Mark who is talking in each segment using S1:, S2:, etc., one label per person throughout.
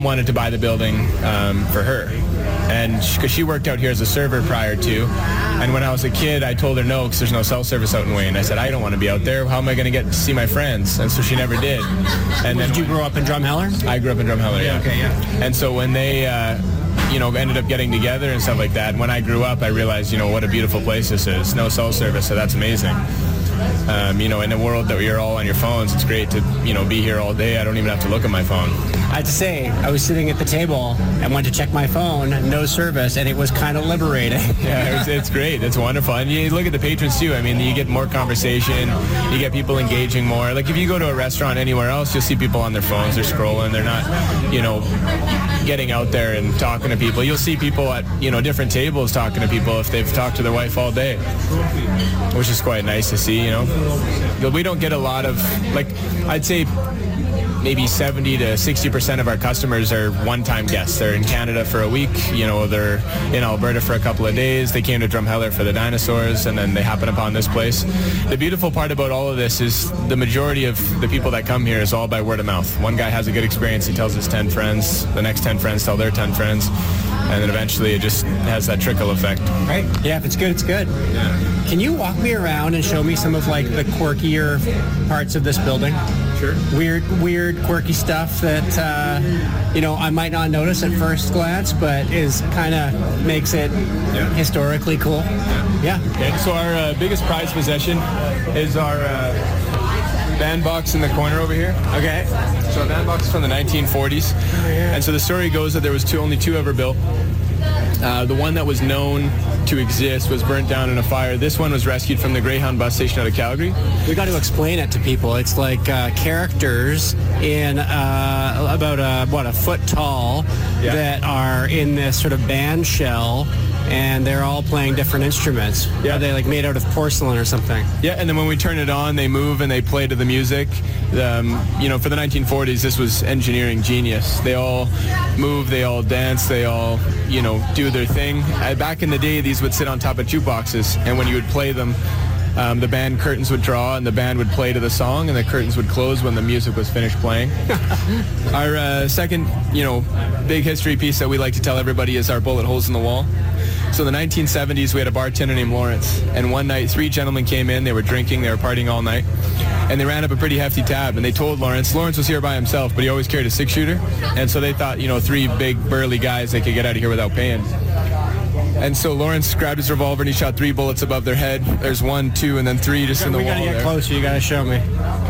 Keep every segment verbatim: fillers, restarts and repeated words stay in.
S1: wanted to buy the building um, for her, and because she, she worked out here as a server prior to, and when I was a kid I told her no, because there's no cell service out in Wayne. I said I don't want to be out there, how am I going to get to see my friends? And so she never did. And then
S2: did you grow up in Drumheller?
S1: I grew up in Drumheller, yeah.
S2: Okay, yeah.
S1: And so when they uh, you know, ended up getting together and stuff like that, when I grew up I realized, you know, what a beautiful place this is. No cell service, so that's amazing. Um, you know, in a world that you're all on your phones, it's great to, you know, be here all day. I don't even have to look at my phone.
S2: I have to say, I was sitting at the table and went to check my phone, no service, and it was kind of liberating.
S1: Yeah, it's, it's great. It's wonderful. And you look at the patrons, too. I mean, you get more conversation. You get people engaging more. Like, if you go to a restaurant anywhere else, you'll see people on their phones. They're scrolling. They're not, you know, getting out there and talking to people. You'll see people at, you know, different tables talking to people if they've talked to their wife all day, which is quite nice to see, you know. We don't get a lot of, like, I'd say maybe seventy to sixty percent of our customers are one-time guests. They're in Canada for a week, you know, they're in Alberta for a couple of days. They came to Drumheller for the dinosaurs, and then they happen upon this place. The beautiful part about all of this is the majority of the people that come here is all by word of mouth. One guy has a good experience, he tells his ten friends, the next ten friends tell their ten friends, and then eventually it just has that trickle effect.
S2: Right? Yeah, if it's good, it's good.
S1: Yeah.
S2: Can you walk me around and show me some of, like, the quirkier parts of this building?
S1: Sure.
S2: Weird, weird, quirky stuff that, uh, you know, I might not notice at first glance, but is kind of makes it
S1: yeah.
S2: historically cool.
S1: Yeah.
S2: Yeah.
S1: Okay, so our uh, biggest prized possession is our uh, bandbox in the corner over here.
S2: Okay.
S1: So our bandbox is from the nineteen forties.
S2: Oh, yeah.
S1: And so the story goes that there was two, only two ever built. Uh, the one that was known to exist was burnt down in a fire. This one was rescued from the Greyhound bus station out of Calgary.
S2: We got to explain it to people. It's like uh, characters in uh, about a, what, a foot tall
S1: yeah.
S2: that are in this sort of band shell, and they're all playing different instruments.
S1: Yeah.
S2: Are they like made out of porcelain or something?
S1: Yeah, and then when we turn it on, they move and they play to the music. Um, you know, for the nineteen forties, this was engineering genius. They all move, they all dance, they all, you know, do their thing. Uh, back in the day, these would sit on top of jukeboxes, and when you would play them, um, the band curtains would draw, and the band would play to the song, and the curtains would close when the music was finished playing. Our uh, second, you know, big history piece that we like to tell everybody is our bullet holes in the wall. So in the nineteen seventies, we had a bartender named Lawrence, and one night, three gentlemen came in. They were drinking, they were partying all night, and they ran up a pretty hefty tab, and they told Lawrence. Lawrence was here by himself, but he always carried a six-shooter, and so they thought, you know, three big, burly guys, they could get out of here without paying. And so Lawrence grabbed his revolver, and he shot three bullets above their head. There's one, two, and then three just in the
S2: we
S1: wall
S2: gotta get
S1: there.
S2: closer. You got to show me.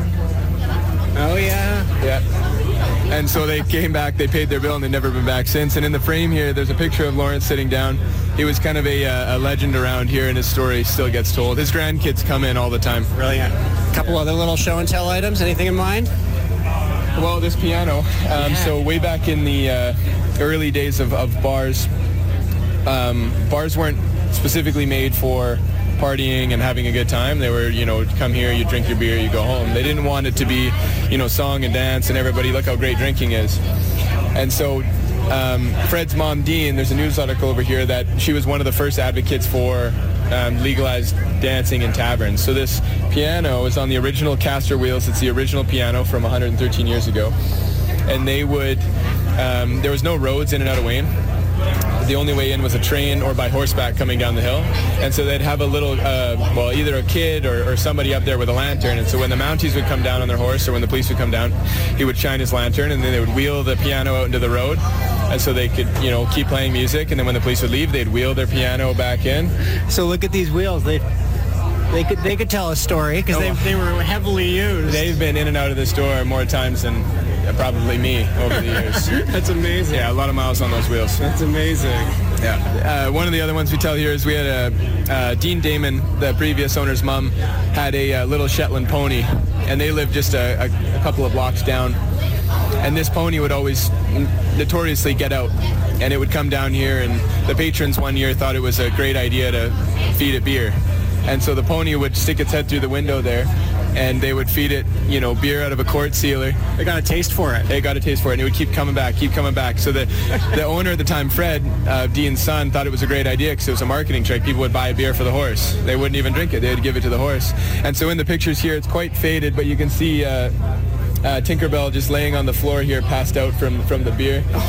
S2: Oh, yeah.
S1: Yeah. And so they came back, they paid their bill, and they've never been back since. And in the frame here, there's a picture of Lawrence sitting down. He was kind of a, uh, a legend around here, and his story still gets told. His grandkids come in all the time.
S2: Brilliant. A couple other little show and tell items. Anything in mind?
S1: Well, this piano. Um,
S2: yeah.
S1: So way back in the uh, early days of, of bars, um, bars weren't specifically made for partying and having a good time. They were, you know, come here, you drink your beer, you go home. They didn't want it to be, you know, song and dance and everybody, look how great drinking is. And so um, Fred's mom, Dean, there's a news article over here that she was one of the first advocates for um, legalized dancing in taverns. So this piano is on the original caster wheels. It's the original piano from one hundred thirteen years ago. And they would, um, there was no roads in and out of Wayne. The only way in was a train or by horseback coming down the hill. And so they'd have a little, uh, well, either a kid or, or somebody up there with a lantern. And so when the Mounties would come down on their horse or when the police would come down, he would shine his lantern, and then they would wheel the piano out into the road. And so they could, you know, keep playing music. And then when the police would leave, they'd wheel their piano back in.
S2: So look at these wheels. They they could they could tell a story because
S1: Oh.
S2: they, they were heavily used.
S1: They've been in and out of the store more times than uh, probably me over the years.
S2: That's amazing.
S1: Yeah, a lot of miles on those wheels.
S2: That's amazing.
S1: Yeah. Uh, one of the other ones we tell here is we had a uh, Dean Damon, the previous owner's mom, had a uh, little Shetland pony, and they lived just a, a, a couple of blocks down. And this pony would always notoriously get out, and it would come down here, and the patrons one year thought it was a great idea to feed it beer. And so the pony would stick its head through the window there, and they would feed it, you know, beer out of a quart sealer.
S2: They got a taste for it.
S1: They got a taste for it, and it would keep coming back, keep coming back. So the the owner at the time, Fred, uh, Dean's son, thought it was a great idea because it was a marketing trick. People would buy a beer for the horse. They wouldn't even drink it. They'd give it to the horse. And so in the pictures here, it's quite faded, but you can see uh, uh, Tinkerbell just laying on the floor here, passed out from, from the beer.